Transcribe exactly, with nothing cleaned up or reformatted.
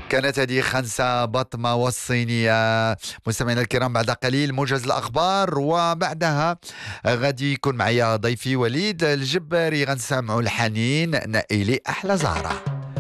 كانت هذه خنسة بطمة والصينية. مستمعينا الكرام، بعد قليل موجز الأخبار، وبعدها غادي يكون معايا ضيفي وليد الجباري، غنسمعوا الحنين نائلي أحلى زهرة.